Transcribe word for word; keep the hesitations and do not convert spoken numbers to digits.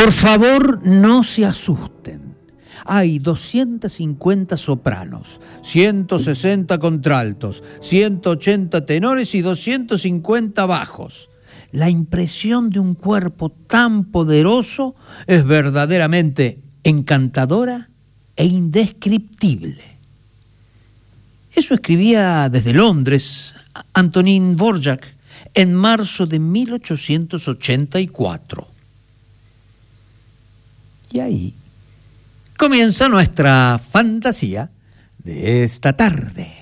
Por favor, no se asusten. Hay doscientos cincuenta sopranos, ciento sesenta contraltos, ciento ochenta tenores y doscientos cincuenta bajos. La impresión de un cuerpo tan poderoso es verdaderamente encantadora e indescriptible. Eso escribía desde Londres Antonín Dvořák en marzo de mil ochocientos ochenta y cuatro. Y ahí comienza nuestra fantasía de esta tarde.